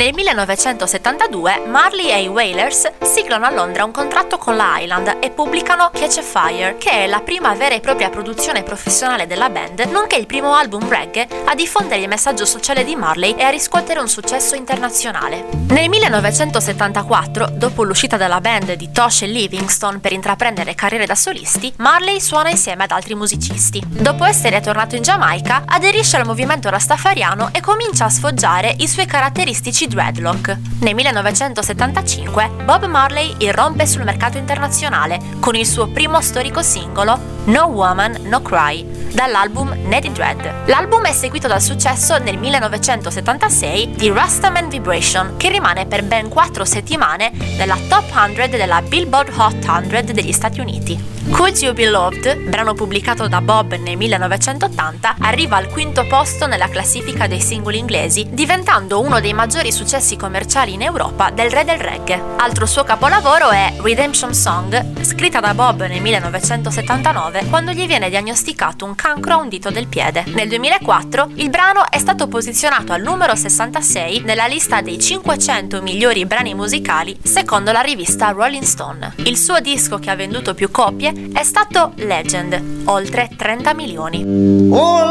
Nel 1972 Marley e i Wailers siglano a Londra un contratto con la Island e pubblicano Catch a Fire, che è la prima vera e propria produzione professionale della band, nonché il primo album reggae a diffondere il messaggio sociale di Marley e a riscuotere un successo internazionale. Nel 1974, dopo l'uscita dalla band di Tosh e Livingstone per intraprendere carriere da solisti, Marley suona insieme ad altri musicisti. Dopo essere tornato in Giamaica, aderisce al movimento rastafariano e comincia a sfoggiare i suoi caratteristici dreadlock. Nel 1975 Bob Marley irrompe sul mercato internazionale con il suo primo storico singolo No Woman No Cry dall'album Natty Dread. L'album è seguito dal successo nel 1976 di Rastaman Vibration, che rimane per ben 4 settimane nella top 100 della Billboard Hot 100 degli Stati Uniti. Could You Be Loved, brano pubblicato da Bob nel 1980, arriva al 5° posto nella classifica dei singoli inglesi, diventando uno dei maggiori successi commerciali in Europa del re del reggae. Altro suo capolavoro è Redemption Song, scritta da Bob nel 1979 quando gli viene diagnosticato un cancro a un dito del piede. Nel 2004 il brano è stato posizionato al numero 66 nella lista dei 500 migliori brani musicali secondo la rivista Rolling Stone. Il suo disco che ha venduto più copie è stato Legend, oltre 30 milioni.